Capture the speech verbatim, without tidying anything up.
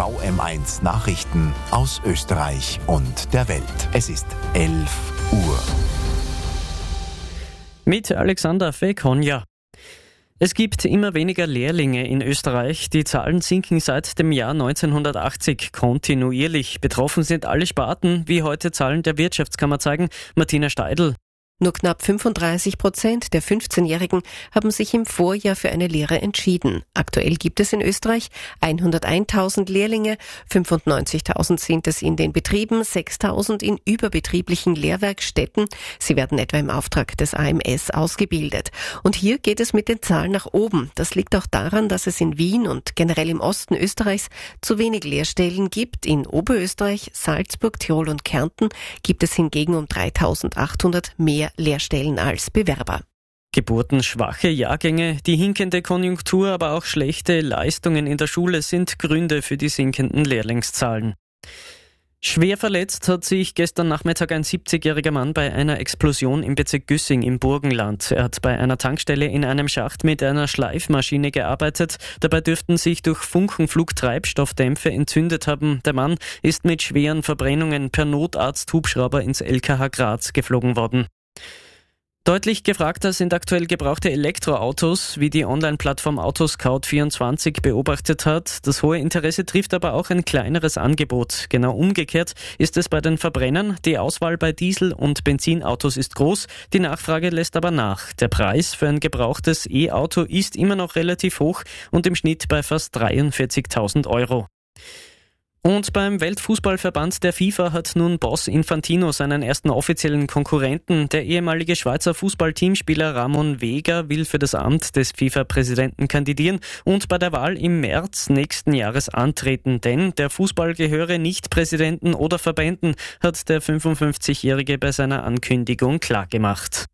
V M eins Nachrichten aus Österreich und der Welt. Es ist elf Uhr. Mit Alexander Fekonja. Es gibt immer weniger Lehrlinge in Österreich. Die Zahlen sinken seit dem Jahr neunzehnhundertachtzig kontinuierlich. Betroffen sind alle Sparten, wie heute Zahlen der Wirtschaftskammer zeigen. Martina Steidl. Nur knapp fünfunddreißig Prozent der fünfzehnjährigen haben sich im Vorjahr für eine Lehre entschieden. Aktuell gibt es in Österreich hunderteintausend Lehrlinge, fünfundneunzigtausend sind es in den Betrieben, sechstausend in überbetrieblichen Lehrwerkstätten. Sie werden etwa im Auftrag des A M S ausgebildet. Und hier geht es mit den Zahlen nach oben. Das liegt auch daran, dass es in Wien und generell im Osten Österreichs zu wenig Lehrstellen gibt. In Oberösterreich, Salzburg, Tirol und Kärnten gibt es hingegen um dreitausendachthundert mehr Lehrstellen als Bewerber. Geburtenschwache Jahrgänge, die hinkende Konjunktur, aber auch schlechte Leistungen in der Schule sind Gründe für die sinkenden Lehrlingszahlen. Schwer verletzt hat sich gestern Nachmittag ein siebzigjähriger Mann bei einer Explosion im Bezirk Güssing im Burgenland. Er hat bei einer Tankstelle in einem Schacht mit einer Schleifmaschine gearbeitet. Dabei dürften sich durch Funkenflug Treibstoffdämpfe entzündet haben. Der Mann ist mit schweren Verbrennungen per Notarzt-Hubschrauber ins L K H Graz geflogen worden. Deutlich gefragter sind aktuell gebrauchte Elektroautos, wie die Online-Plattform Autoscout vierundzwanzig beobachtet hat. Das hohe Interesse trifft aber auch ein kleineres Angebot. Genau umgekehrt ist es bei den Verbrennern. Die Auswahl bei Diesel- und Benzinautos ist groß, die Nachfrage lässt aber nach. Der Preis für ein gebrauchtes E-Auto ist immer noch relativ hoch und im Schnitt bei fast dreiundvierzigtausend Euro. Und beim Weltfußballverband der FIFA hat nun Boss Infantino seinen ersten offiziellen Konkurrenten. Der ehemalige Schweizer Fußballteamspieler Ramon Vega will für das Amt des FIFA-Präsidenten kandidieren und bei der Wahl im März nächsten Jahres antreten. Denn der Fußball gehöre nicht Präsidenten oder Verbänden, hat der fünfundfünfzigjährige bei seiner Ankündigung klargemacht.